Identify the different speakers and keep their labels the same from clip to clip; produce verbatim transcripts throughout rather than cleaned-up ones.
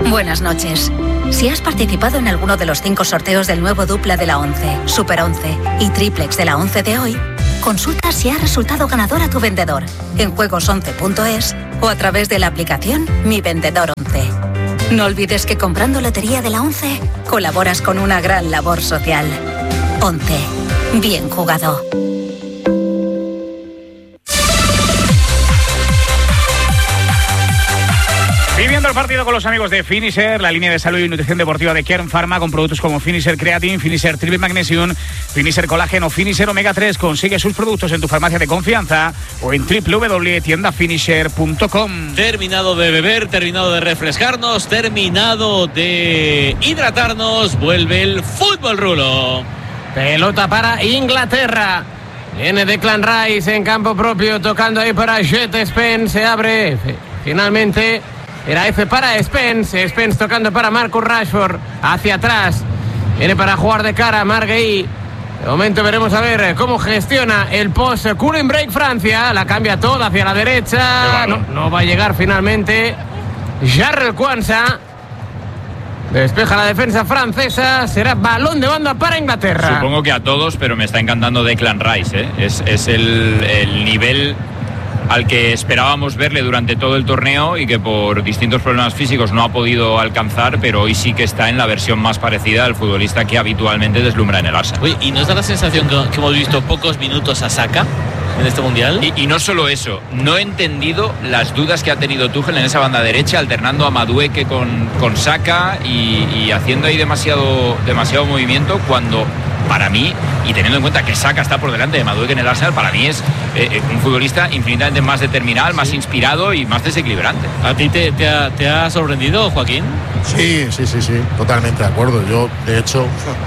Speaker 1: Buenas noches. Si has participado en alguno de los cinco sorteos del nuevo dupla de la once, Super once y Triplex de la once de hoy, consulta si ha resultado ganador a tu vendedor en juegos once punto es o a través de la aplicación Mi Vendedor once. No olvides que comprando Lotería de la once colaboras con una gran labor social. once. Bien jugado.
Speaker 2: Viviendo el partido con los amigos de Finisher, la línea de salud y nutrición deportiva de Kern Pharma, con productos como Finisher Creatine, Finisher Triple Magnesium, Finisher Colágeno, Finisher Omega tres. Consigue sus productos en tu farmacia de confianza o en doble u doble u doble u punto tienda finisher punto com.
Speaker 3: Terminado de beber, terminado de refrescarnos, terminado de hidratarnos, vuelve el fútbol, Rulo.
Speaker 4: Pelota para Inglaterra. Viene Declan Rice en campo propio, tocando ahí para Jet Spence. Se abre finalmente. Era F para Spence. Spence tocando para Marcus Rashford. Hacia atrás. Viene para jugar de cara Marguerite. De momento veremos a ver cómo gestiona el post cooling break Francia. La cambia toda hacia la derecha. No, no va a llegar finalmente. Jarrell Quansah. Despeja la defensa francesa. Será balón de banda para Inglaterra.
Speaker 5: Supongo que a todos, pero me está encantando Declan Rice, ¿eh? Es, es el, el nivel al que esperábamos verle durante todo el torneo y que por distintos problemas físicos no ha podido alcanzar, pero hoy sí que está en la versión más parecida al futbolista que habitualmente deslumbra en el Arsenal.
Speaker 3: Oye, ¿y nos da la sensación que, que hemos visto pocos minutos a Saka en este Mundial?
Speaker 5: Y, y no solo eso, no he entendido las dudas que ha tenido Tuchel en esa banda derecha, alternando a Madueke con, con Saka y, y haciendo ahí demasiado, demasiado movimiento, cuando para mí, y teniendo en cuenta que Saka está por delante de Madueke en el Arsenal, para mí es eh, un futbolista infinitamente más determinado, más inspirado y más desequilibrante.
Speaker 3: ¿A ti te, te, ha, te ha sorprendido, Joaquín?
Speaker 6: Sí, sí, sí, sí, totalmente de acuerdo. Yo, de hecho,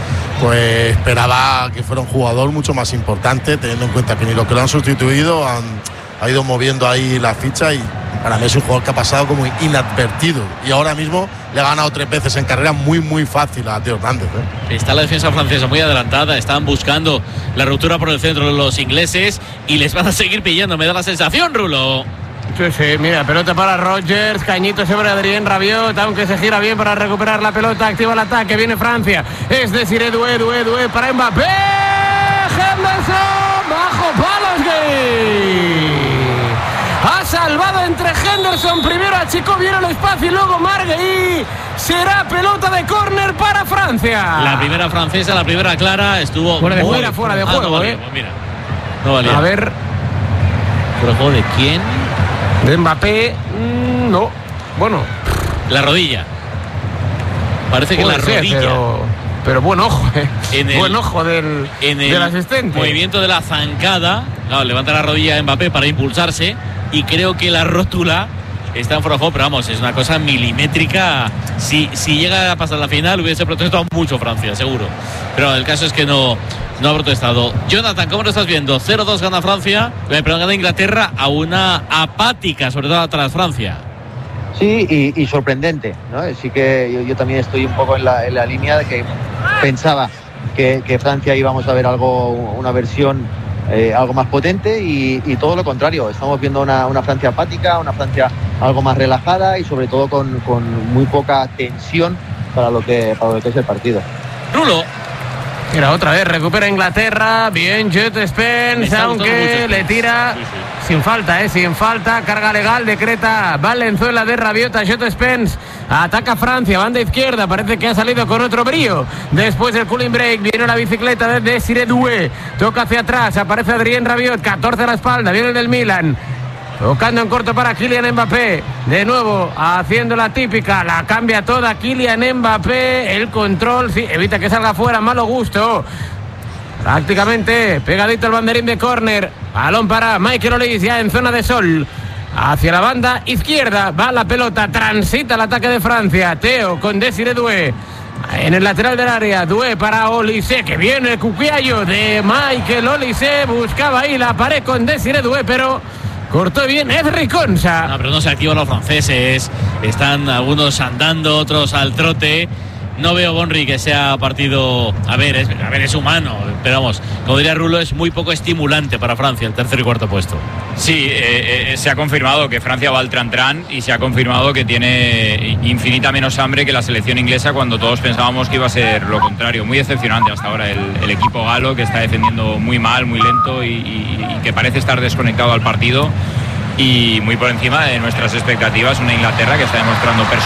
Speaker 6: pues esperaba que fuera un jugador mucho más importante, teniendo en cuenta que ni lo que lo han sustituido han ha ido moviendo ahí la ficha, y para mí es un jugador que ha pasado como inadvertido y ahora mismo le ha ganado tres veces en carrera muy muy fácil a Teo Hernández, ¿eh?
Speaker 3: Está la defensa francesa muy adelantada, están buscando la ruptura por el centro los ingleses y les van a seguir pillando, me da la sensación, Rulo.
Speaker 4: Sí, sí, mira, pelota para Rodgers, cañito sobre Adrien Rabiot, aunque se gira bien para recuperar la pelota, activa el ataque, viene Francia, es decir, Doué, Doué, Doué para Mbappé, Henderson, bajo palos, gay. Ha salvado entre Henderson, primero achicó bien el espacio y luego Marguerite. Será pelota de córner para Francia.
Speaker 3: La primera francesa, la primera clara, estuvo
Speaker 4: fuera de juego, fuera de juego, ah, no valía,
Speaker 3: eh. Pues mira, no valía.
Speaker 4: A ver,
Speaker 3: ¿fuera de juego de quién?
Speaker 4: De Mbappé, mmm, no. Bueno,
Speaker 3: la rodilla. Parece que la
Speaker 4: ser,
Speaker 3: rodilla.
Speaker 4: Pero, pero buen ojo, eh.
Speaker 3: En el,
Speaker 4: buen ojo del,
Speaker 3: en el
Speaker 4: del asistente.
Speaker 3: Movimiento de la zancada. No, levanta la rodilla de Mbappé para impulsarse. Y creo que la rótula está en fuera de juego, pero vamos, es una cosa milimétrica. Si, si llega a pasar la final, hubiese protestado mucho Francia, seguro. Pero el caso es que no, no ha protestado. Jonathan, ¿cómo lo estás viendo? cero dos gana Francia, pero gana Inglaterra a una apática, sobre todo atrás Francia.
Speaker 7: Sí, y, y sorprendente, ¿no? Sí que yo, yo también estoy un poco en la, en la línea de que pensaba que, que Francia íbamos a ver algo, una versión Eh, algo más potente y, y todo lo contrario. Estamos viendo una, una Francia apática, una Francia algo más relajada y sobre todo con, con muy poca tensión para lo que para lo que es el partido.
Speaker 3: Rulo.
Speaker 4: Mira, otra vez recupera Inglaterra, bien Jet Spence, aunque le tira sí, sí. sin falta, eh, sin falta, carga legal, decreta Valenzuela de Rabiot a Jet Spence, ataca Francia, banda izquierda, parece que ha salido con otro brío, después del cooling break, viene la bicicleta de Desiré Doué, toca hacia atrás, aparece Adrien Rabiot, catorce a la espalda, viene el del Milan. Tocando en corto para Kylian Mbappé. De nuevo, haciendo la típica. La cambia toda Kylian Mbappé. El control, sí, evita que salga fuera. Malo gusto. Prácticamente pegadito el banderín de córner. Balón para Michael Olise, ya en zona de sol. Hacia la banda izquierda. Va la pelota. Transita el ataque de Francia. Teo con Desiré Doué. En el lateral del área, Doué para Olise, que viene el cuquiallo de Michael Olise. Buscaba ahí la pared con Desiré Doué, pero cortó bien Ezri Konsa.
Speaker 3: No, pero no se activan los franceses. Están algunos andando, otros al trote. No veo, Bonri, que sea partido. A ver, es, a ver, es humano, pero vamos, como diría Rulo, es muy poco estimulante para Francia el tercer y cuarto puesto.
Speaker 5: Sí, eh, eh, se ha confirmado que Francia va al tran-tran y se ha confirmado que tiene infinita menos hambre que la selección inglesa cuando todos pensábamos que iba a ser lo contrario. Muy decepcionante hasta ahora el, el equipo galo, que está defendiendo muy mal, muy lento y, y, y que parece estar desconectado al partido y muy por encima de nuestras expectativas. Una Inglaterra que está demostrando personalidad